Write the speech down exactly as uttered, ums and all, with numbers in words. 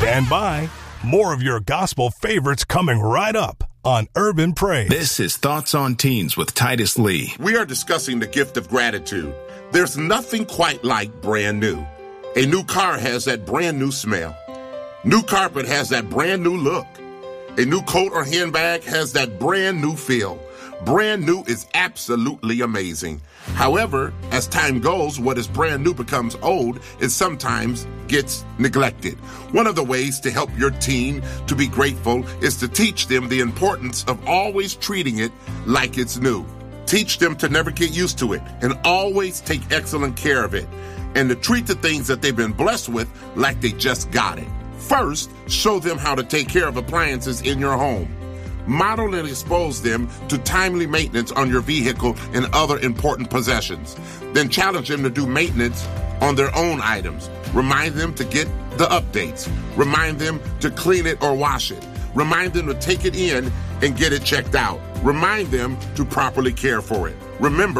Stand by. More of your gospel favorites coming right up on Urban Praise. This is Thoughts on Teens with Titus Lee. We are discussing the gift of gratitude. There's nothing quite like brand new. A new car has that brand new smell. New carpet has that brand new look. A new coat or handbag has that brand new feel. Brand new is absolutely amazing. However, as time goes, what is brand new becomes old and sometimes gets neglected. One of the ways to help your teen to be grateful is to teach them the importance of always treating it like it's new. Teach them to never get used to it and always take excellent care of it, and to treat the things that they've been blessed with like they just got it. First, show them how to take care of appliances in your home. Model and expose them to timely maintenance on your vehicle and other important possessions. Then challenge them to do maintenance on their own items. Remind them to get the updates. Remind them to clean it or wash it. Remind them to take it in and get it checked out. Remind them to properly care for it. Remember,